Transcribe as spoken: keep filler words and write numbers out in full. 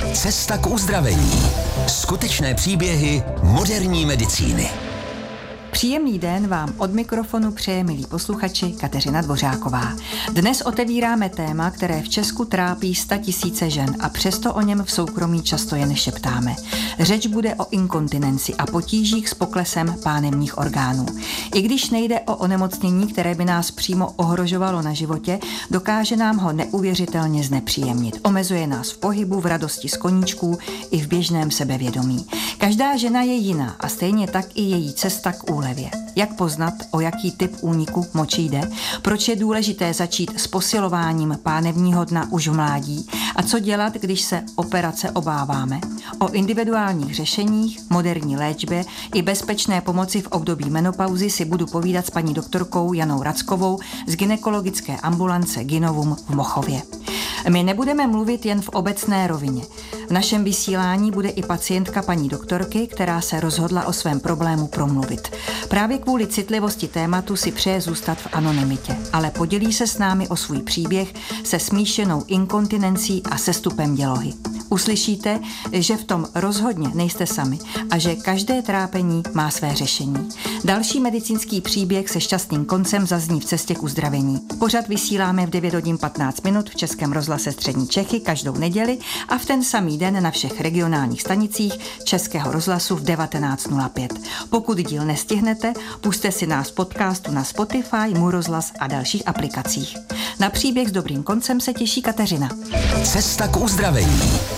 Cesta k uzdravení. Skutečné příběhy moderní medicíny. Příjemný den vám od mikrofonu přeje, milí posluchači, Kateřina Dvořáková. Dnes otevíráme téma, které v Česku trápí statisíce žen a přesto o něm v soukromí často jen šeptáme. Řeč bude o inkontinenci a potížích s poklesem pánevních orgánů. I když nejde o onemocnění, které by nás přímo ohrožovalo na životě, dokáže nám ho neuvěřitelně znepříjemnit. Omezuje nás v pohybu, v radosti z koníčků i v běžném sebevědomí. Každá žena je jiná a stejně tak i její cesta k úlevě. Jak poznat, o jaký typ úniku moči jde? Proč je důležité začít s posilováním pánevního dna už v mládí? A co dělat, když se operace obáváme? O individuálních řešeních, moderní léčbě i bezpečné pomoci v období menopauzy si budu povídat s paní doktorkou Janou Rackovou z gynekologické ambulance Gynovum v Mochově. My nebudeme mluvit jen v obecné rovině. V našem vysílání bude i pacientka paní doktorky, která se rozhodla o svém problému promluvit. Právě kvůli citlivosti tématu si přeje zůstat v anonymitě, ale podělí se s námi o svůj příběh se smíšenou inkontinencí a sestupem dělohy. Uslyšíte, že v tom rozhodně nejste sami a že každé trápení má své řešení. Další medicínský příběh se šťastným koncem zazní v cestě k uzdravení. Pořad vysíláme v devět hodin patnáct minut v Českém rozhlase Střední Čechy každou neděli a v ten samý den na všech regionálních stanicích Českého rozhlasu v devatenáct nula pět. Pokud díl nestihnete, pusťte si nás v podcastu na Spotify, Můj rozhlas a dalších aplikacích. Na příběh s dobrým koncem se těší Kateřina. Cesta k uzdravení.